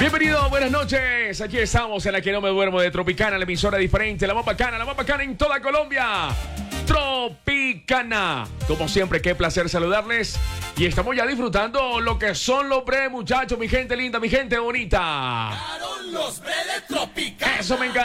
Bienvenido, buenas noches. Aquí estamos en la que no me duermo de Tropicana, la emisora diferente, la más bacana en toda Colombia. Tropicana. Como siempre, qué placer saludarles. Y estamos ya disfrutando lo que son los breves, muchachos, mi gente linda, mi gente bonita. Los breves Tropicana. Eso me encanta.